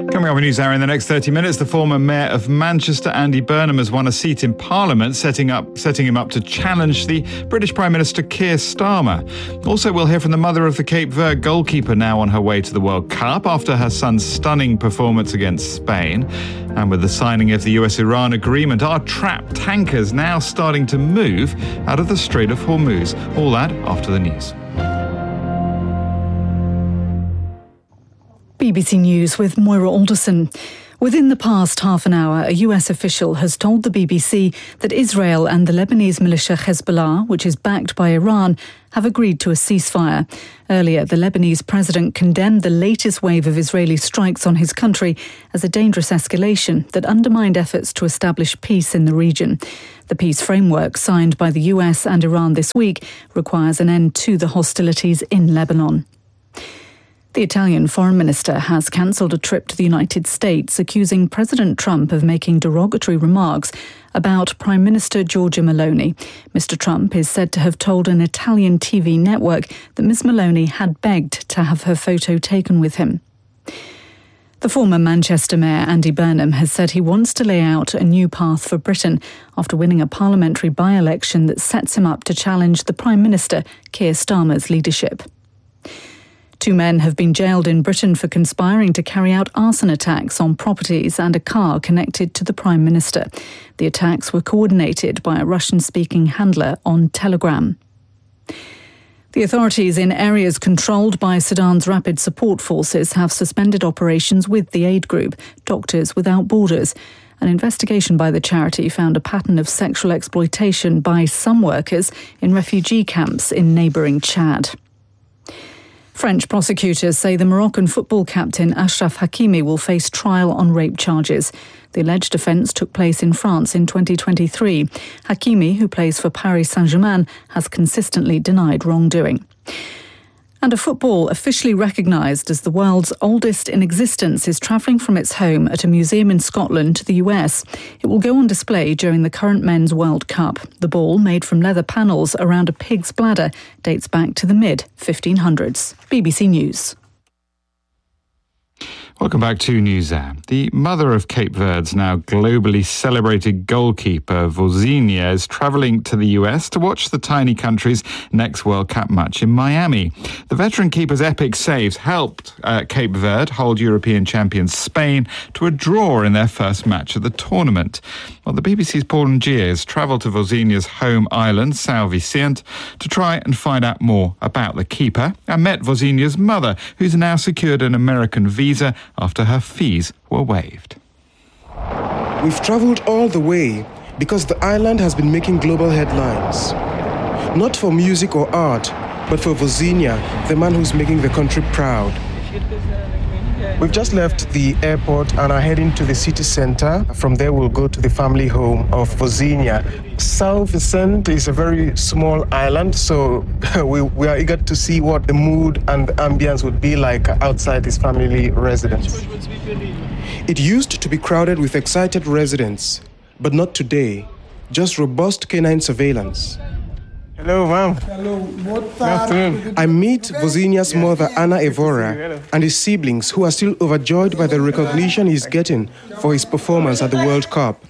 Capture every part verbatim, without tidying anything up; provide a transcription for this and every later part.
Coming up with News Hour in the next thirty minutes, the former mayor of Manchester, Andy Burnham, has won a seat in Parliament, setting up setting him up to challenge the British Prime Minister Keir Starmer. Also, we'll hear from the mother of the Cape Verde goalkeeper, now on her way to the World Cup after her son's stunning performance against Spain. And with the signing of the U S Iran agreement, are trapped tankers now starting to move out of the Strait of Hormuz? All that after the news. B B C News with Moira Alderson. Within the past half an hour, a U S official has told the B B C that Israel and the Lebanese militia Hezbollah, which is backed by Iran, have agreed to a ceasefire. Earlier, the Lebanese president condemned the latest wave of Israeli strikes on his country as a dangerous escalation that undermined efforts to establish peace in the region. The peace framework signed by the U S and Iran this week requires an end to the hostilities in Lebanon. The Italian foreign minister has cancelled a trip to the United States, accusing President Trump of making derogatory remarks about Prime Minister Giorgia Meloni. Mister Trump is said to have told an Italian T V network that Miz Meloni had begged to have her photo taken with him. The former Manchester mayor Andy Burnham has said he wants to lay out a new path for Britain after winning a parliamentary by-election that sets him up to challenge the Prime Minister Keir Starmer's leadership. Two men have been jailed in Britain for conspiring to carry out arson attacks on properties and a car connected to the Prime Minister. The attacks were coordinated by a Russian-speaking handler on Telegram. The authorities in areas controlled by Sudan's Rapid Support Forces have suspended operations with the aid group, Doctors Without Borders. An investigation by the charity found a pattern of sexual exploitation by some workers in refugee camps in neighbouring Chad. French prosecutors say the Moroccan football captain Achraf Hakimi will face trial on rape charges. The alleged offence took place in France in twenty twenty-three. Hakimi, who plays for Paris Saint-Germain, has consistently denied wrongdoing. And a football officially recognised as the world's oldest in existence is travelling from its home at a museum in Scotland to the U S. It will go on display during the current Men's World Cup. The ball, made from leather panels around a pig's bladder, dates back to the mid fifteen hundreds. B B C News. Welcome back to News Hour. The mother of Cape Verde's now globally celebrated goalkeeper, Vozinha, is travelling to the U S to watch the tiny country's next World Cup match in Miami. The veteran keeper's epic saves helped uh, Cape Verde hold European champions Spain to a draw in their first match of the tournament. Well, the B B C's Paul Ngia has travelled to Vozinha's home island, São Vicente, to try and find out more about the keeper and met Vozinha's mother, who's now secured an American visa after her fees were waived. We've travelled all the way because the island has been making global headlines. Not for music or art, but for Vozinha, the man who's making the country proud. We've just left the airport and are heading to the city centre. From there, we'll go to the family home of Vozinha. São Vicente is a very small island, so we, we are eager to see what the mood and the ambience would be like outside his family residence. It used to be crowded with excited residents, but not today. Just robust canine surveillance. Hello, ma'am. Hello. Good afternoon. I meet Vozinha's mother, Ana Evora, and his siblings, who are still overjoyed by the recognition he's getting for his performance at the World Cup.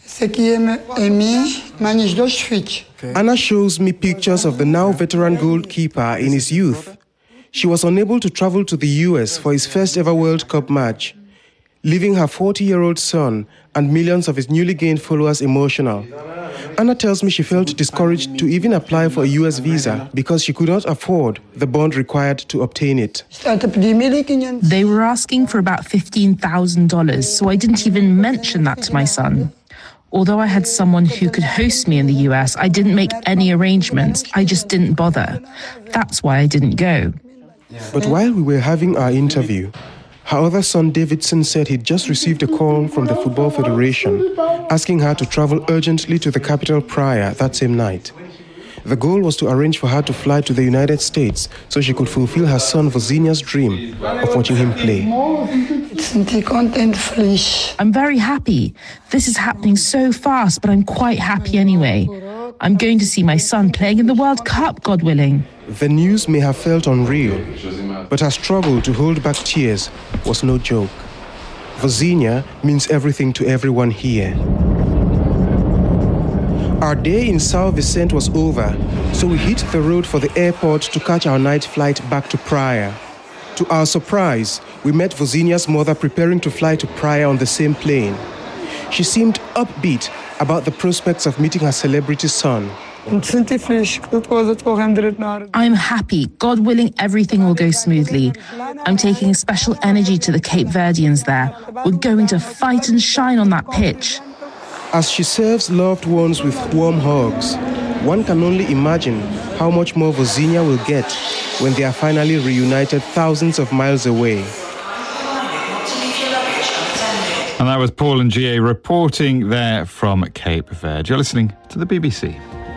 Ana shows me pictures of the now veteran goalkeeper in his youth. She was unable to travel to the U S for his first ever World Cup match, leaving her forty-year-old son and millions of his newly gained followers emotional. Anna tells me she felt discouraged to even apply for a U S visa because she could not afford the bond required to obtain it. They were asking for about fifteen thousand dollars, so I didn't even mention that to my son. Although I had someone who could host me in the U S, I didn't make any arrangements. I just didn't bother. That's why I didn't go. But while we were having our interview, her other son Davidson said he'd just received a call from the Football Federation asking her to travel urgently to the capital Praia that same night. The goal was to arrange for her to fly to the United States so she could fulfill her son Vozinha's dream of watching him play. I'm very happy. This is happening so fast, but I'm quite happy anyway. I'm going to see my son playing in the World Cup, God willing. The news may have felt unreal, but her struggle to hold back tears was no joke. Vozynia means everything to everyone here. Our day in São Vicente was over, so we hit the road for the airport to catch our night flight back to Praia. To our surprise, we met Vozynia's mother preparing to fly to Praia on the same plane. She seemed upbeat about the prospects of meeting her celebrity son. I'm happy. God willing, everything will go smoothly. I'm taking a special energy to the Cape Verdeans there. We're going to fight and shine on that pitch. As she serves loved ones with warm hugs, one can only imagine how much more Vozynia will get when they are finally reunited thousands of miles away. And that was Paul and G A reporting there from Cape Verde. You're listening to the B B C.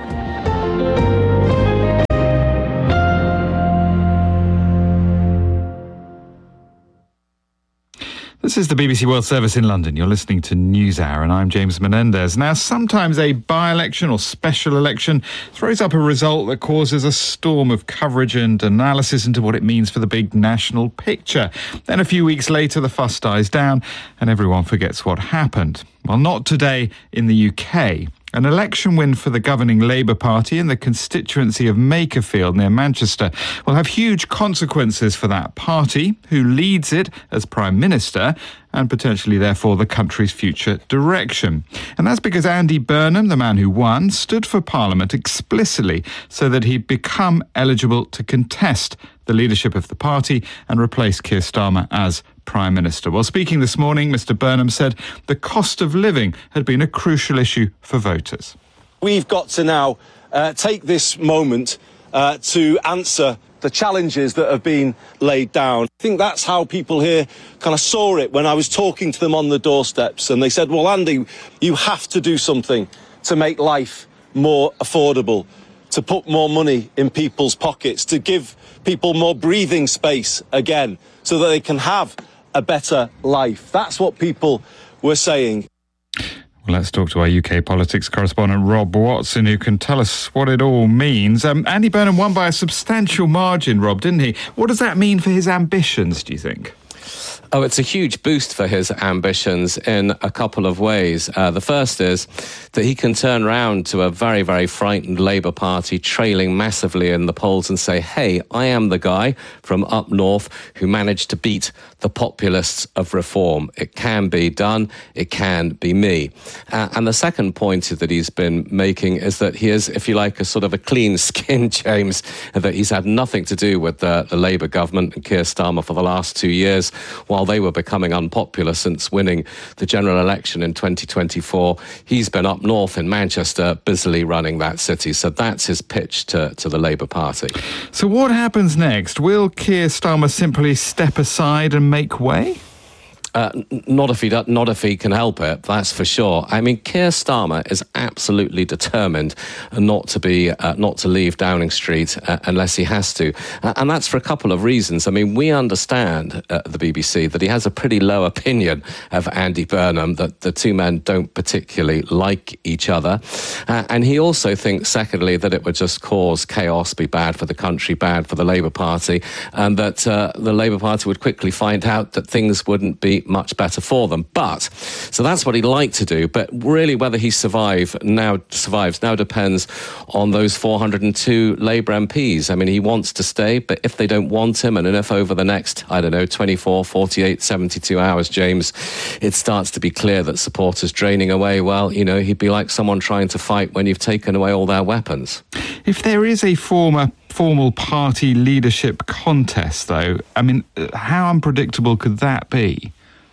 This is the B B C World Service in London. You're listening to NewsHour, and I'm James Menendez. Now, sometimes a by-election or special election throws up a result that causes a storm of coverage and analysis into what it means for the big national picture. Then a few weeks later, the fuss dies down and everyone forgets what happened. Well, not today in the U K. An election win for the governing Labour Party in the constituency of Makerfield near Manchester will have huge consequences for that party, who leads it as Prime Minister, and potentially, therefore, the country's future direction. And that's because Andy Burnham, the man who won, stood for Parliament explicitly so that he'd become eligible to contest the leadership of the party and replace Keir Starmer as Prime Minister. Well, speaking this morning, Mr Burnham said the cost of living had been a crucial issue for voters. We've got to now uh, take this moment uh, to answer the challenges that have been laid down. I think that's how people here kind of saw it when I was talking to them on the doorsteps, and they said, well, Andy, you have to do something to make life more affordable, to put more money in people's pockets, to give people more breathing space again so that they can have a better life. That's what people were saying. Well, let's talk to our U K politics correspondent Rob Watson, who can tell us what it all means. Um, Andy Burnham won by a substantial margin, Rob, didn't he? What does that mean for his ambitions, do you think? Oh, it's a huge boost for his ambitions in a couple of ways. Uh, the first is that he can turn round to a very, very frightened Labour Party trailing massively in the polls and say, hey, I am the guy from up north who managed to beat the populists of reform. It can be done. It can be me. Uh, and the second point that he's been making is that he is, if you like, a sort of a clean skin, James, that he's had nothing to do with the, the Labour government and Keir Starmer for the last two years, while they were becoming unpopular since winning the general election in twenty twenty-four. He's been up north in Manchester, busily running that city. So that's his pitch to, to the Labour Party. So what happens next? Will Keir Starmer simply step aside and make way? Uh, not if he do, not if he can help it, that's for sure. I mean, Keir Starmer is absolutely determined not to be uh, not to leave Downing Street uh, unless he has to, uh, and that's for a couple of reasons. I mean, we understand at the B B C that he has a pretty low opinion of Andy Burnham, that the two men don't particularly like each other, uh, and he also thinks, secondly, that it would just cause chaos, be bad for the country, bad for the Labour Party, and that uh, the Labour Party would quickly find out that things wouldn't be much better for them. But so that's what he'd like to do, but really whether he survive now survives now depends on those four hundred two Labour M Ps. I mean, he wants to stay, but if they don't want him, and if over the next, I don't know, twenty-four, forty-eight, seventy-two hours, James, it starts to be clear that supporters draining away, well, you know, he'd be like someone trying to fight when you've taken away all their weapons. If there is a former formal party leadership contest, though, I mean, how unpredictable could that be?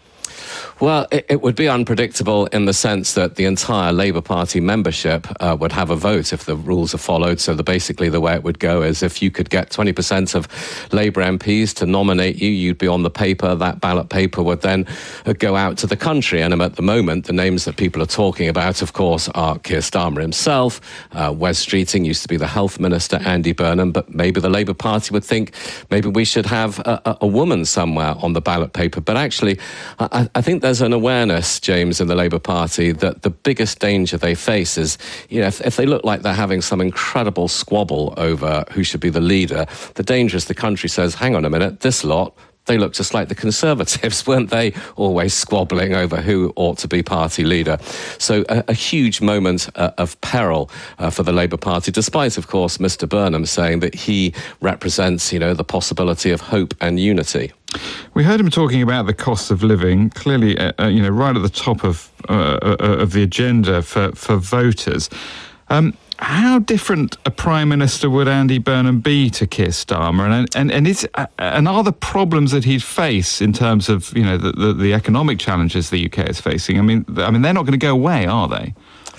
Well, it, it would be unpredictable in the sense that the entire Labour Party membership uh, would have a vote if the rules are followed. So the, basically the way it would go is if you could get twenty percent of Labour M Ps to nominate you, you'd be on the paper. That ballot paper would then uh, go out to the country. And at the moment, the names that people are talking about, of course, are Keir Starmer himself, uh, Wes Streeting used to be the Health Minister, Andy Burnham, but maybe the Labour Party would think maybe we should have a, a woman somewhere on the ballot paper. But actually, I, I think that there's an awareness, James, in the Labour Party that the biggest danger they face is, you know, if, if they look like they're having some incredible squabble over who should be the leader, the danger is the country says, hang on a minute, this lot, they look just like the Conservatives, weren't they? Always squabbling over who ought to be party leader. So a, a huge moment uh, of peril uh, for the Labour Party, despite, of course, Mr Burnham saying that he represents, you know, the possibility of hope and unity. We heard him talking about the cost of living, clearly, uh, uh, you know, right at the top of uh, uh, of the agenda for, for voters. Um, how different a Prime Minister would Andy Burnham be to Keir Starmer? And and and, is, uh, and are the problems that he'd face in terms of, you know, the, the, the economic challenges the U K is facing, I mean, I mean, they're not going to go away, are they?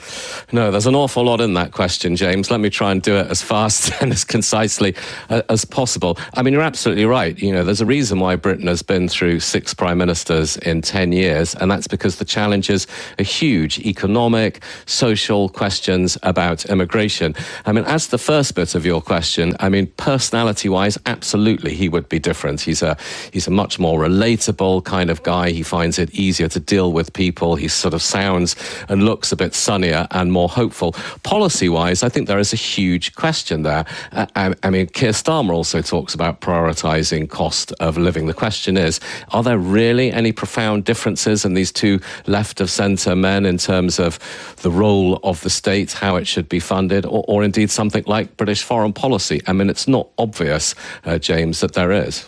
No, there's an awful lot in that question, James. Let me try and do it as fast and as concisely uh, as possible. I mean, you're absolutely right. You know, there's a reason why Britain has been through six prime ministers in ten years, and that's because the challenges are huge: economic, social questions about immigration. I mean, as the first bit of your question, I mean, personality-wise, absolutely, he would be different. He's a he's a much more relatable kind of guy. He finds it easier to deal with people. He sort of sounds and looks a bit sunnier and more hopeful. Policy-wise, I think there is a huge question there. Uh, I, I mean, Keir Starmer also talks about prioritising cost of living. The question is, are there really any profound differences in these two left-of-centre men in terms of the role of the state, how it should be funded, or, or indeed something like British foreign policy? I mean, it's not obvious, uh, James, that there is.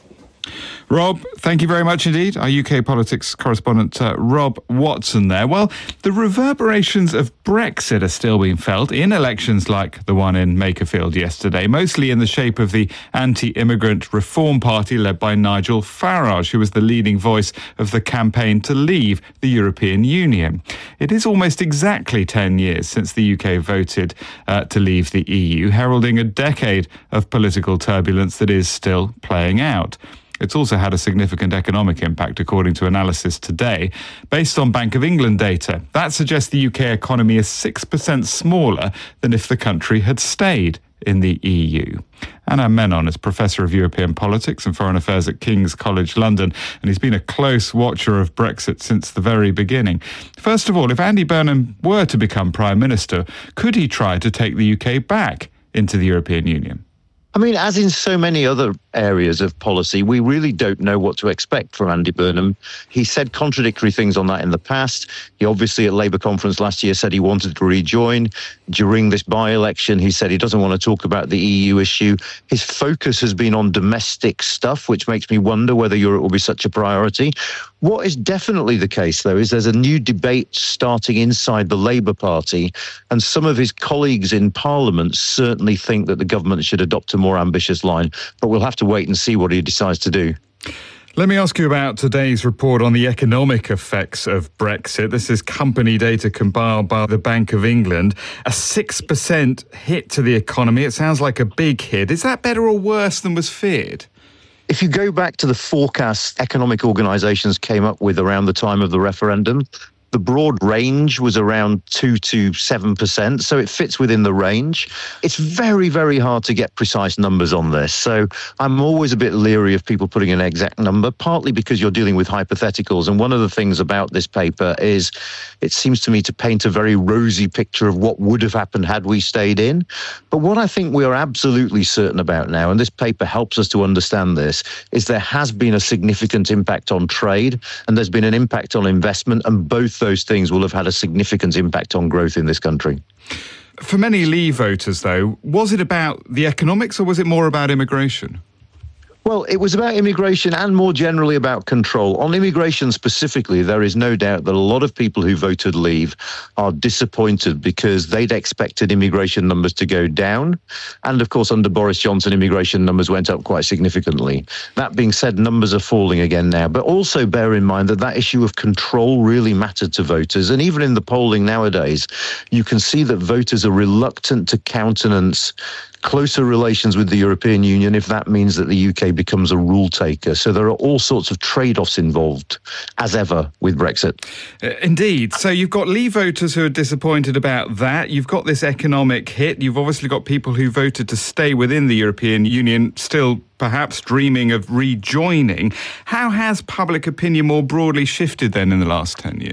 Rob, thank you very much indeed. Our U K politics correspondent, uh, Rob Watson there. Well, the reverberations of Brexit are still being felt in elections like the one in Makerfield yesterday, mostly in the shape of the anti-immigrant Reform Party led by Nigel Farage, who was the leading voice of the campaign to leave the European Union. It is almost exactly ten years since the U K voted uh, to leave the E U, heralding a decade of political turbulence that is still playing out. It's also had a significant economic impact, according to analysis today, based on Bank of England data. That suggests the U K economy is six percent smaller than if the country had stayed in the E U. Anna Menon is Professor of European Politics and Foreign Affairs at King's College London, and he's been a close watcher of Brexit since the very beginning. First of all, if Andy Burnham were to become Prime Minister, could he try to take the U K back into the European Union? I mean, as in so many other areas of policy, we really don't know what to expect from Andy Burnham. He said contradictory things on that in the past. He obviously at Labour conference last year said he wanted to rejoin. During this by-election, he said he doesn't want to talk about the E U issue. His focus has been on domestic stuff, which makes me wonder whether Europe will be such a priority. What is definitely the case, though, is there's a new debate starting inside the Labour Party, and some of his colleagues in Parliament certainly think that the government should adopt a more ambitious line. But we'll have to wait and see what he decides to do. Let me ask you about today's report on the economic effects of Brexit. This is company data compiled by the Bank of England. A six percent hit to the economy. It sounds like a big hit. Is that better or worse than was feared? If you go back to the forecasts economic organisations came up with around the time of the referendum, the broad range was around two to seven percent, so it fits within the range. It's very, very hard to get precise numbers on this, so I'm always a bit leery of people putting an exact number, partly because you're dealing with hypotheticals, and one of the things about this paper is it seems to me to paint a very rosy picture of what would have happened had we stayed in. But what I think we are absolutely certain about now, and this paper helps us to understand this, is there has been a significant impact on trade, and there's been an impact on investment, and both those things will have had a significant impact on growth in this country. For many Leave voters, though, was it about the economics or was it more about immigration? Well, it was about immigration and more generally about control. On immigration specifically, there is no doubt that a lot of people who voted Leave are disappointed because they'd expected immigration numbers to go down. And of course, under Boris Johnson, immigration numbers went up quite significantly. That being said, numbers are falling again now. But also bear in mind that that issue of control really mattered to voters. And even in the polling nowadays, you can see that voters are reluctant to countenance closer relations with the European Union if that means that the U K becomes a rule taker. So there are all sorts of trade-offs involved, as ever, with Brexit. Uh, indeed. So you've got Leave voters who are disappointed about that. You've got this economic hit. You've obviously got people who voted to stay within the European Union, still perhaps dreaming of rejoining. How has public opinion more broadly shifted then in the last ten years?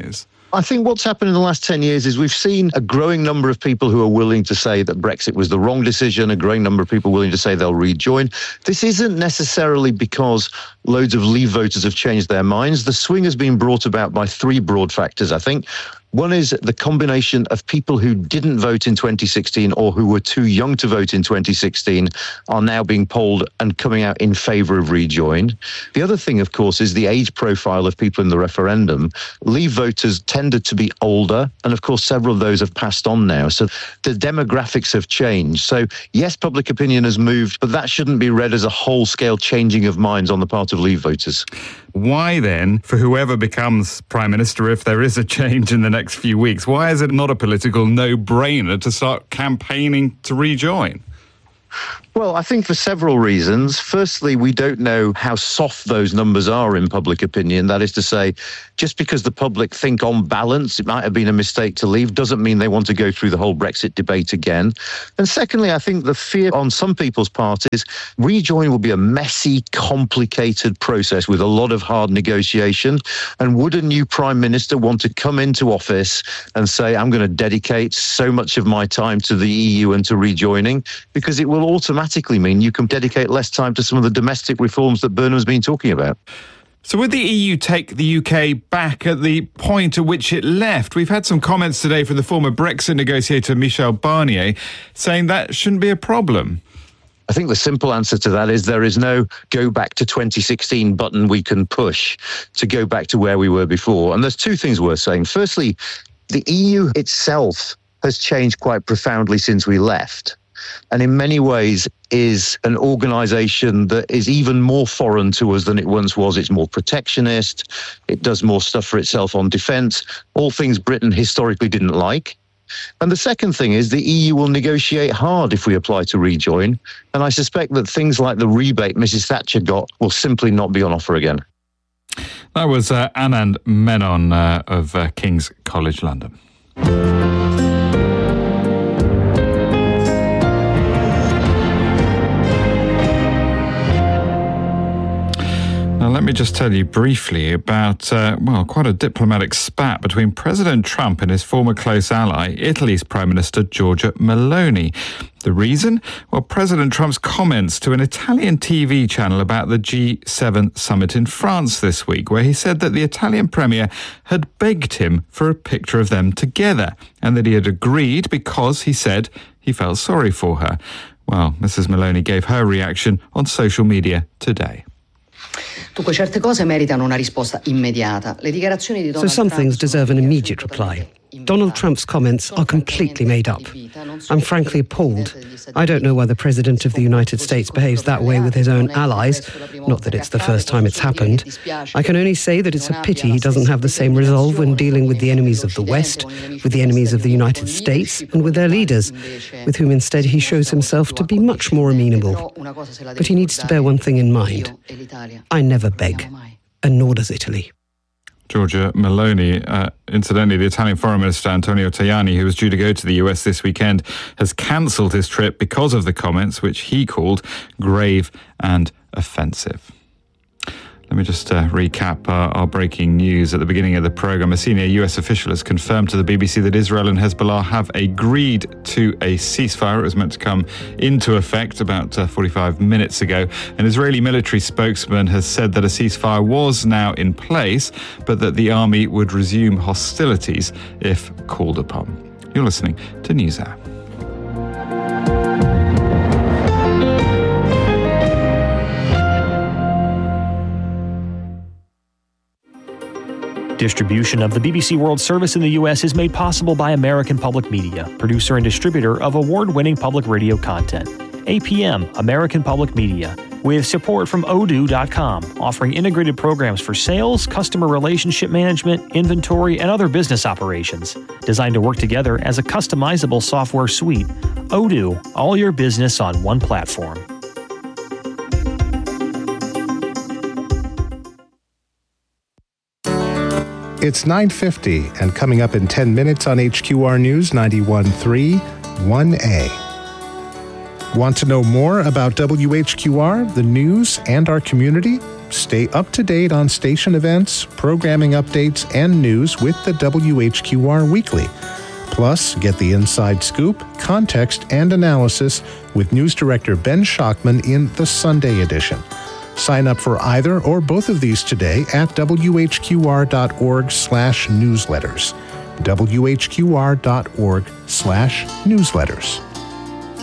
I think what's happened in the last ten years is we've seen a growing number of people who are willing to say that Brexit was the wrong decision, a growing number of people willing to say they'll rejoin. This isn't necessarily because loads of Leave voters have changed their minds. The swing has been brought about by three broad factors, I think. One is the combination of people who didn't vote in twenty sixteen or who were too young to vote in twenty sixteen are now being polled and coming out in favour of rejoin. The other thing, of course, is the age profile of people in the referendum. Leave voters tended to be older, and of course several of those have passed on now. So the demographics have changed. So yes, public opinion has moved, but that shouldn't be read as a whole-scale changing of minds on the part of Leave voters. Why then, for whoever becomes Prime Minister, if there is a change in the next few weeks, why is it not a political no-brainer to start campaigning to rejoin? Well, I think for several reasons. Firstly, we don't know how soft those numbers are in public opinion. That is to say, just because the public think on balance it might have been a mistake to leave doesn't mean they want to go through the whole Brexit debate again. And secondly, I think the fear on some people's part is rejoin will be a messy, complicated process with a lot of hard negotiation. And would a new Prime Minister want to come into office and say, I'm going to dedicate so much of my time to the E U and to rejoining? Because it will automatically mean you can dedicate less time to some of the domestic reforms that Burnham's been talking about. So would the E U take the U K back at the point at which it left? We've had some comments today from the former Brexit negotiator Michel Barnier saying that shouldn't be a problem. I think the simple answer to that is there is no go back to twenty sixteen button we can push to go back to where we were before. And there's two things worth saying. Firstly, the E U itself has changed quite profoundly since we left. And in many ways is an organisation that is even more foreign to us than it once was. It's more protectionist. It does more stuff for itself on defence, all things Britain historically didn't like. And the second thing is the E U will negotiate hard if we apply to rejoin. And I suspect that things like the rebate Missus Thatcher got will simply not be on offer again. That was uh, Anand Menon uh, of uh, King's College London. Now, let me just tell you briefly about, uh, well, quite a diplomatic spat between President Trump and his former close ally, Italy's Prime Minister Giorgia Meloni. The reason? Well, President Trump's comments to an Italian T V channel about the G seven summit in France this week, where he said that the Italian premier had begged him for a picture of them together and that he had agreed because, he said, he felt sorry for her. Well, Missus Meloni gave her reaction on social media today. So some things deserve an immediate reply. Donald Trump's comments are completely made up. I'm frankly appalled. I don't know why the President of the United States behaves that way with his own allies, not that it's the first time it's happened. I can only say that it's a pity he doesn't have the same resolve when dealing with the enemies of the West, with the enemies of the United States, and with their leaders, with whom instead he shows himself to be much more amenable. But he needs to bear one thing in mind. I never beg, and nor does Italy. Giorgia Meloni, uh, incidentally, the Italian Foreign Minister Antonio Tajani, who was due to go to the U S this weekend, has cancelled his trip because of the comments, which he called grave and offensive. Let me just uh, recap uh, our breaking news at the beginning of the programme. A senior U S official has confirmed to the B B C that Israel and Hezbollah have agreed to a ceasefire. It was meant to come into effect about uh, forty-five minutes ago. An Israeli military spokesman has said that a ceasefire was now in place, but that the army would resume hostilities if called upon. You're listening to NewsHour. Distribution of the B B C World Service in the U S is made possible by American Public Media, producer and distributor of award-winning public radio content. A P M, American Public Media, with support from odoo dot com, offering integrated programs for sales, customer relationship management, inventory, and other business operations. Designed to work together as a customizable software suite. Odoo, all your business on one platform. It's nine fifty, and coming up in ten minutes on H Q R News ninety-one point three, one A. Want to know more about W H Q R, the news, and our community? Stay up to date on station events, programming updates, and news with the W H Q R Weekly. Plus, get the inside scoop, context, and analysis with news director Ben Schachman in the Sunday edition. Sign up for either or both of these today at W H Q R dot org slash newsletters. W H Q R dot org slash newsletters.